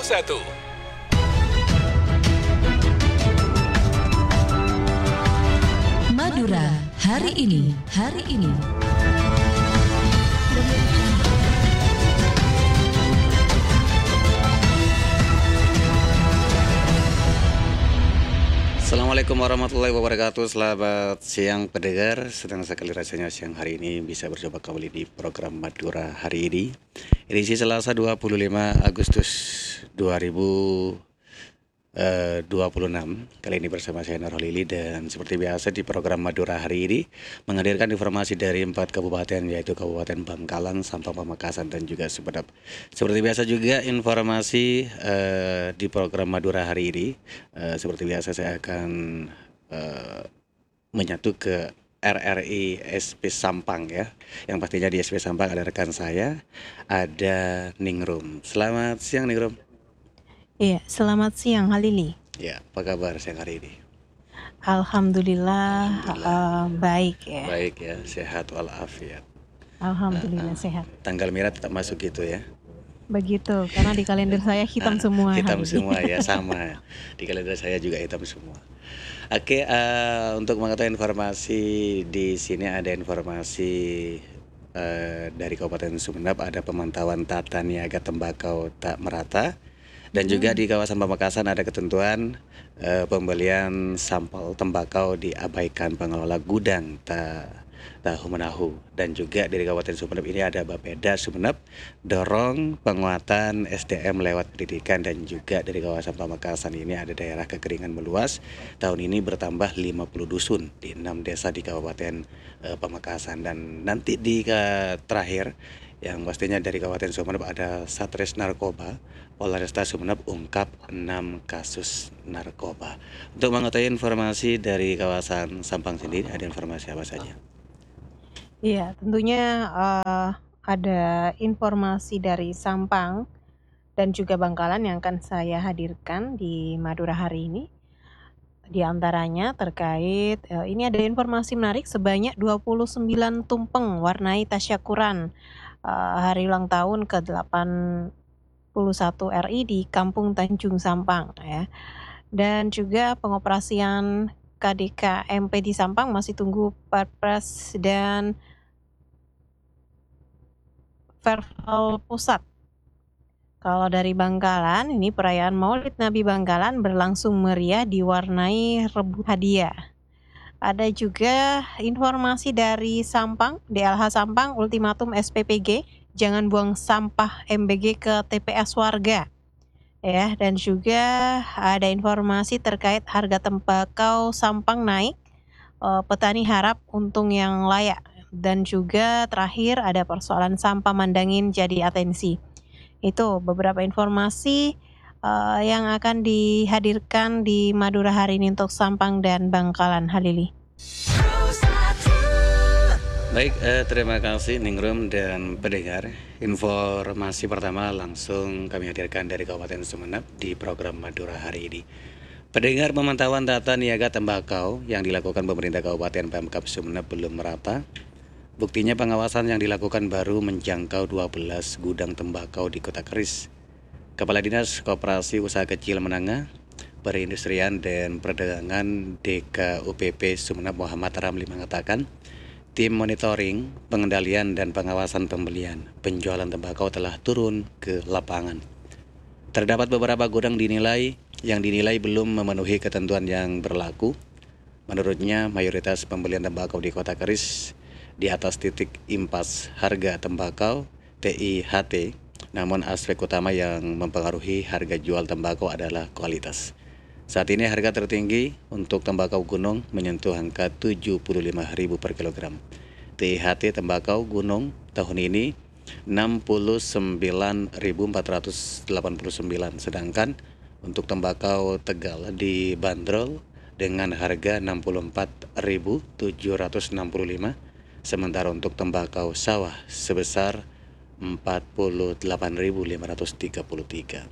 1. Madura hari ini. Assalamualaikum warahmatullahi wabarakatuh. Selamat siang pendengar. Senang sekali rasanya siang hari ini bisa berjumpa kembali di program Madura hari ini. Edisi Selasa 25 Agustus 2026. Kali ini bersama saya Nurholili, dan seperti biasa di program Madura hari ini menghadirkan informasi dari 4 kabupaten, yaitu Kabupaten Bangkalan, Sampang, Pamekasan, dan juga Sumedap. Seperti biasa juga informasi di program Madura hari ini, seperti biasa saya akan menyatu ke RRI SP Sampang ya. Yang pastinya di SP Sampang ada rekan saya, ada Ningrum. Selamat siang Ningrum. Iya, selamat siang Halili. Ya, apa kabar siang hari ini? Alhamdulillah. Baik ya. Baik ya, sehat walafiat. Alhamdulillah sehat. Tanggal merah tetap masuk gitu ya? Begitu, karena di kalender saya hitam semua. Hitam hari ini. semua ya, sama. Di kalender saya juga hitam semua. Oke, untuk mengetahui informasi di sini ada informasi dari Kabupaten Sumeneb, ada pemantauan tata niaga tembakau tak merata. Dan juga di kawasan Pamekasan ada ketentuan pembelian sampel tembakau diabaikan pengelola gudang tahu menahu. Dan juga dari Kabupaten Sumeneb ini ada Bapeda Sumeneb dorong penguatan SDM lewat pendidikan. Dan juga dari kawasan Pamekasan ini ada daerah kekeringan meluas. Tahun ini bertambah 50 dusun di 6 desa di Kabupaten Pamekasan. Dan nanti di terakhir yang pastinya dari Kabupaten Sumeneb ada Satres Narkoba Polresta Sumeneb ungkap 6 kasus narkoba. Untuk mengetahui informasi dari kawasan Sampang sendiri, ada informasi apa saja? Iya, tentunya ada informasi dari Sampang dan juga Bangkalan yang akan saya hadirkan di Madura hari ini. Di antaranya terkait ini ada informasi menarik, sebanyak 29 tumpeng warnai tasyakuran hari ulang tahun ke-81 RI di Kampung Tanjung Sampang ya. Dan juga pengoperasian KDK-MP di Sampang masih tunggu Perpres dan Verbal Pusat. Kalau dari Bangkalan, ini perayaan Maulid Nabi Bangkalan berlangsung meriah diwarnai rebut hadiah. Ada juga informasi dari Sampang, DLH Sampang, ultimatum SPPG, jangan buang sampah MBG ke TPS warga. Ya, dan juga ada informasi terkait harga tembakau Sampang naik, petani harap untung yang layak. Dan juga terakhir ada persoalan sampah Mandangin jadi atensi. Itu beberapa informasi yang akan dihadirkan di Madura hari ini untuk Sampang dan Bangkalan, Halili. Baik, terima kasih Ningrum dan pendengar. Informasi pertama langsung kami hadirkan dari Kabupaten Sumeneb di program Madura hari ini. Pendengar, pemantauan data niaga tembakau yang dilakukan pemerintah Kabupaten Pemkab Sumeneb belum merata. Buktinya pengawasan yang dilakukan baru menjangkau 12 gudang tembakau di Kota Keris. Kepala Dinas Koperasi Usaha Kecil Menengah, Perindustrian dan Perdagangan DKUPP Sumeneb Muhammad Ramli mengatakan, tim monitoring, pengendalian dan pengawasan pembelian, penjualan tembakau telah turun ke lapangan. Terdapat beberapa gudang yang dinilai belum memenuhi ketentuan yang berlaku. Menurutnya, mayoritas pembelian tembakau di Kota Keris di atas titik impas harga tembakau TIHT, namun aspek utama yang mempengaruhi harga jual tembakau adalah kualitas. Saat ini harga tertinggi untuk tembakau gunung menyentuh angka 75.000 per kilogram. TIHT tembakau gunung tahun ini 69.489, sedangkan untuk tembakau Tegal dibanderol dengan harga 64.765, sementara untuk tembakau sawah sebesar 48.533.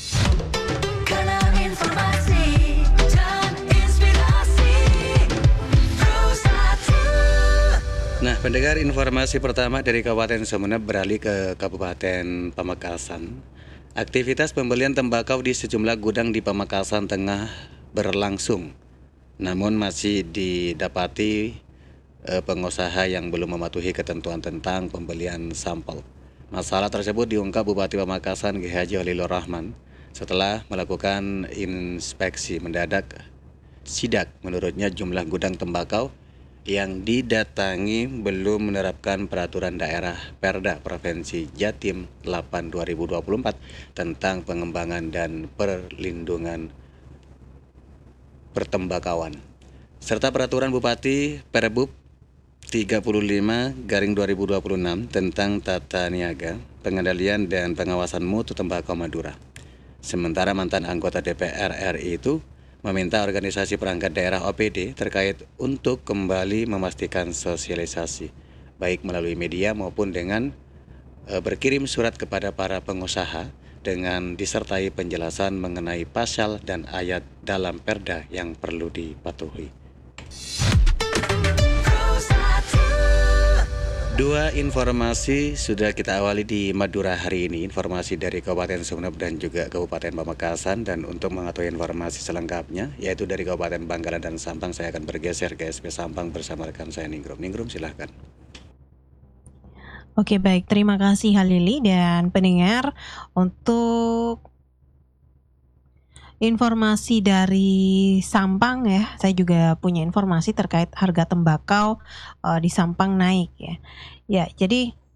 Nah, pendengar, informasi pertama dari Kabupaten Sumeneb beralih ke Kabupaten Pamekasan. Aktivitas pembelian tembakau di sejumlah gudang di Pamekasan tengah berlangsung, namun masih didapati pengusaha yang belum mematuhi ketentuan tentang pembelian sampel. Masalah tersebut diungkap Bupati Pamekasan Ki Haji Holilur Rahman setelah melakukan inspeksi mendadak sidak. Menurutnya jumlah gudang tembakau yang didatangi belum menerapkan peraturan daerah Perda Provinsi Jatim 8/2024 tentang pengembangan dan perlindungan pertembakauan, serta peraturan Bupati Perbub 35/2026 tentang tata niaga, pengendalian dan pengawasan mutu tembakau Madura. Sementara mantan anggota DPR RI itu meminta organisasi perangkat daerah OPD terkait untuk kembali memastikan sosialisasi, baik melalui media maupun dengan berkirim surat kepada para pengusaha dengan disertai penjelasan mengenai pasal dan ayat dalam Perda yang perlu dipatuhi. Dua informasi sudah kita awali di Madura hari ini, informasi dari Kabupaten Sumeneb dan juga Kabupaten Pamekasan. Dan untuk mengetahui informasi selengkapnya, yaitu dari Kabupaten Bangkalan dan Sampang, saya akan bergeser ke SP Sampang bersama rekan saya Ningrum. Ningrum, silahkan. Oke, baik. Terima kasih Halili dan pendengar. Untuk informasi dari Sampang ya, saya juga punya informasi terkait harga tembakau di Sampang naik ya. Ya, jadi